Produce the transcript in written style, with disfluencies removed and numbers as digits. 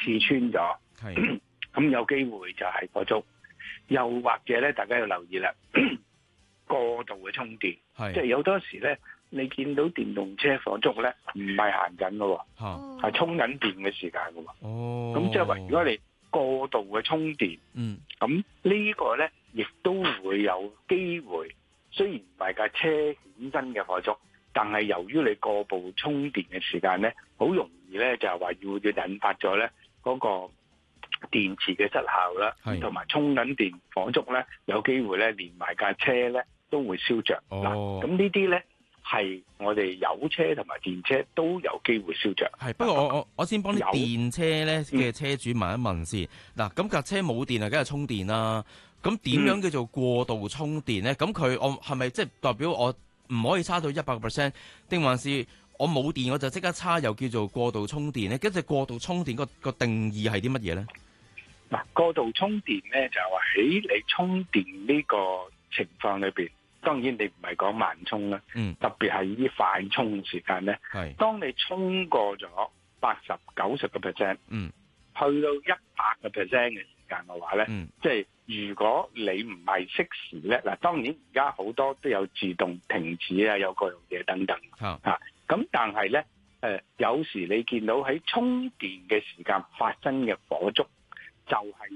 刺穿咗，咁有機會就係火燭。又或者咧，大家要留意啦，過度嘅充電，即係有好多時咧，你見到電動車火燭咧，唔係行緊嘅喎，係充緊電嘅時間嘅喎。咁即係話，如果你過度嘅充電，咁呢個咧，亦都會有機會。雖然唔係架車衍生嘅火燭，但係由於你過度充電嘅時間咧，好容易咧就係話要引發咗咧嗰個電池嘅失效啦，同埋充緊電火燭咧，有機會咧連埋架車咧都會燒着。嗱，咁呢啲咧係我哋油車同埋電車都有機會燒着。 不過我先幫啲電車咧嘅車主問一問先。嗱，咁架車冇電啊，梗係充電啦。咁點樣叫做過度充電咧？咁我係咪即係代表我唔可以叉到100%，定還是我冇電我就即刻叉，又叫做過度充電咧？跟住過度充電個定義係啲乜嘢咧？ 嗱，過度充電咧就係話喺你充電呢個情況裏邊，當然你唔係講慢充啦，特別係呢啲快充時間咧，當你充過咗80-90%，去到100%嘅時間嘅話咧，即係如果你唔係適時咧，嗱，當然而家好多都有自動停止啊，有各樣嘢等等咁但係咧有時你見到喺充電嘅時間發生嘅火燭，就係